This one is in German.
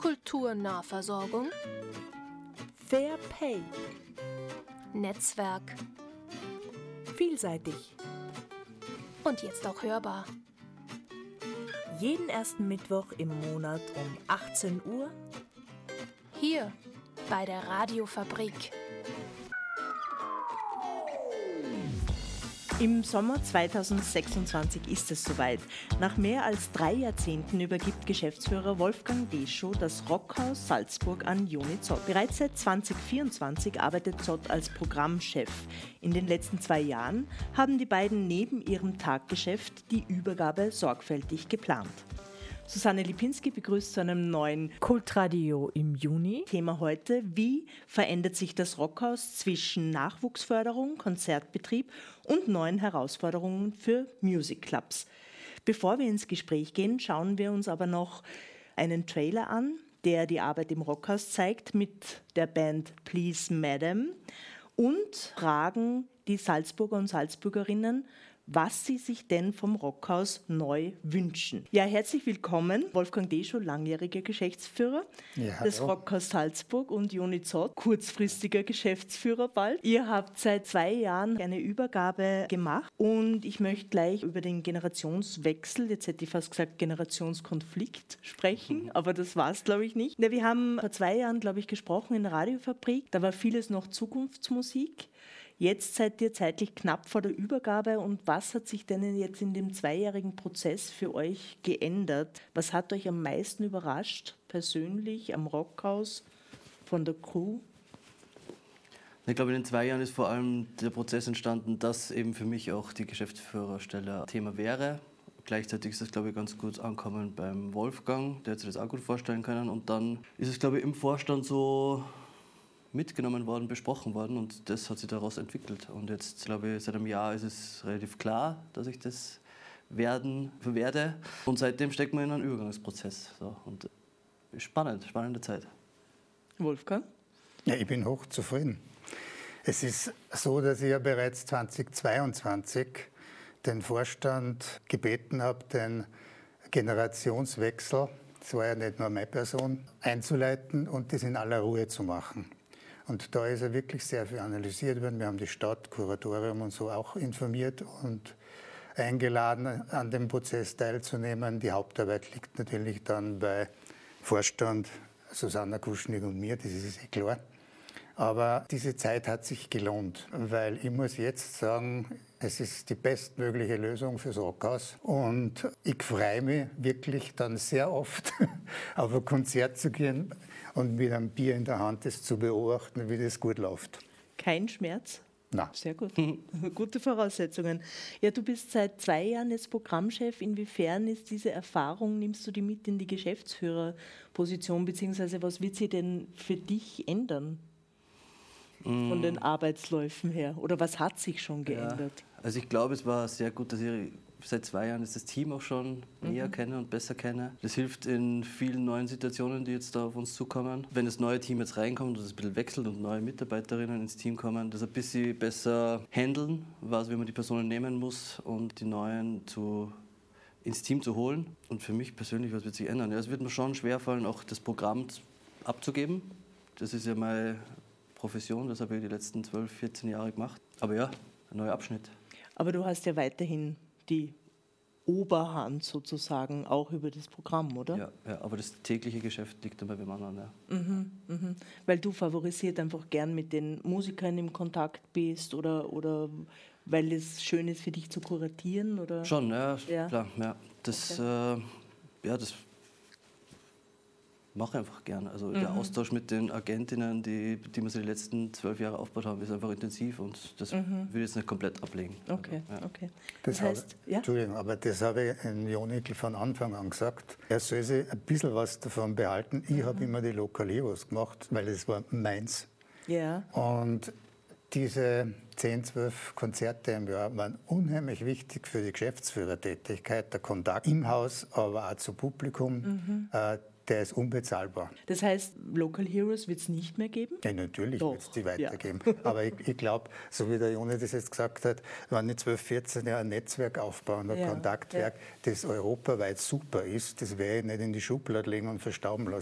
Kulturnahversorgung, Fair Pay, Netzwerk vielseitig. und jetzt auch hörbar. Jeden ersten Mittwoch im Monat um 18 Uhr Hier bei der Radiofabrik. Im Sommer 2026 ist es soweit. Nach mehr als 3 Jahrzehnten übergibt Geschäftsführer Wolfgang Deschow das Rockhaus Salzburg an Joni Zott. Bereits seit 2024 arbeitet Zott als Programmchef. In den letzten 2 Jahren haben die beiden neben ihrem Taggeschäft die Übergabe sorgfältig geplant. Susanne Lipinski begrüßt zu einem neuen Kultradio im Juni. Thema heute: Wie verändert sich das Rockhaus zwischen Nachwuchsförderung, Konzertbetrieb und neuen Herausforderungen für Music Clubs? Bevor wir ins Gespräch gehen, schauen wir uns aber noch einen Trailer an, der die Arbeit im Rockhaus zeigt mit der Band Please Madam, und fragen die Salzburger und Salzburgerinnen, was sie sich denn vom Rockhaus neu wünschen. Ja, herzlich willkommen, Wolfgang Deschow, langjähriger Geschäftsführer des Rockhaus Salzburg, und Joni Zott, kurzfristiger Geschäftsführer bald. Ihr habt seit 2 Jahren eine Übergabe gemacht und ich möchte gleich über den Generationswechsel, jetzt hätte ich fast gesagt Generationskonflikt, sprechen, aber das war es, glaube ich, nicht. Wir haben vor 2 Jahren, glaube ich, gesprochen in der Radiofabrik, da war vieles noch Zukunftsmusik. Jetzt seid ihr zeitlich knapp vor der Übergabe, und was hat sich denn jetzt in dem 2-jährigen Prozess für euch geändert? Was hat euch am meisten überrascht, persönlich, am Rockhaus, von der Crew? Ich glaube, in den 2 Jahren ist vor allem der Prozess entstanden, dass eben für mich auch die Geschäftsführerstelle Thema wäre. Gleichzeitig ist das, glaube ich, ganz gut angekommen beim Wolfgang, der hat sich das auch gut vorstellen können. Und dann ist es, glaube ich, im Vorstand so mitgenommen worden, besprochen worden, und das hat sich daraus entwickelt. Und jetzt, glaube ich, seit einem Jahr ist es relativ klar, dass ich das werde. Und seitdem steckt man in einem Übergangsprozess. So. Und spannende Zeit. Wolfgang? Ja, ich bin hochzufrieden. Es ist so, dass ich ja bereits 2022 den Vorstand gebeten habe, den Generationswechsel, das war ja nicht nur meine Person, einzuleiten und das in aller Ruhe zu machen. Und da ist ja wirklich sehr viel analysiert worden. Wir haben die Stadt, Kuratorium und so auch informiert und eingeladen, an dem Prozess teilzunehmen. Die Hauptarbeit liegt natürlich dann bei Vorstand Susanna Kuschnig und mir, das ist klar. Aber diese Zeit hat sich gelohnt, weil ich muss jetzt sagen, es ist die bestmögliche Lösung fürs Rockhaus. Und ich freue mich wirklich dann sehr oft, auf ein Konzert zu gehen und mit einem Bier in der Hand das zu beobachten, wie das gut läuft. Kein Schmerz? Nein. Sehr gut. Gute Voraussetzungen. Ja, du bist seit 2 Jahren jetzt Programmchef. Inwiefern ist diese Erfahrung, nimmst du die mit in die Geschäftsführerposition, beziehungsweise was wird sie denn für dich ändern? Von den Arbeitsläufen her? Oder was hat sich schon geändert? Ja, also ich glaube, es war sehr gut, dass ich seit 2 Jahren das Team auch schon näher kenne und besser kenne. Das hilft in vielen neuen Situationen, die jetzt da auf uns zukommen. Wenn das neue Team jetzt reinkommt und es ein bisschen wechselt und neue Mitarbeiterinnen ins Team kommen, das ein bisschen besser handeln, weiß, wie man die Personen nehmen muss und die neuen ins Team zu holen. Und für mich persönlich, was wird sich ändern? Ja, es wird mir schon schwerfallen, auch das Programm abzugeben. Das ist ja meine Profession, das habe ich die letzten 12, 14 Jahre gemacht. Aber ja, ein neuer Abschnitt. Aber du hast ja weiterhin die Oberhand sozusagen auch über das Programm, oder? Ja, aber das tägliche Geschäft liegt dann bei wem anderen. Ja. Weil du favorisiert einfach gern mit den Musikern im Kontakt bist oder weil es schön ist für dich zu kuratieren? Oder? Schon, ja, klar. Ja. Das mache ich einfach gern. Also der Austausch mit den Agentinnen, die wir so die letzten 12 Jahre aufgebaut haben, ist einfach intensiv, und das will ich jetzt nicht komplett ablegen. Okay, also, ja. okay. Das heißt, Entschuldigung, aber das habe ich in Jonikl von Anfang an gesagt. Er soll sich ein bisschen was davon behalten. Ich habe immer die Lokalieros gemacht, weil es war meins. Ja. Und diese 10, 12 Konzerte im Jahr waren unheimlich wichtig für die Geschäftsführertätigkeit, der Kontakt im Haus, aber auch zu Publikum. Der ist unbezahlbar. Das heißt, Local Heroes wird es nicht mehr geben? Ja, natürlich wird es die weitergeben. Ja. Aber ich glaube, so wie der Joni das jetzt gesagt hat, wenn ich 12, 14 Jahre ein Netzwerk aufbauen, ein Kontaktwerk, das europaweit super ist, das werde ich nicht in die Schublade legen und verstauben lassen.